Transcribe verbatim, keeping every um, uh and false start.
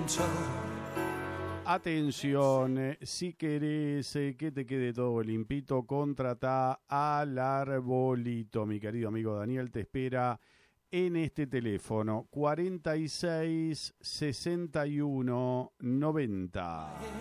Atención, eh, si querés eh, que te quede todo limpito, contratá al Arbolito. Mi querido amigo Daniel te espera en este teléfono cuarenta y seis sesenta y uno noventa.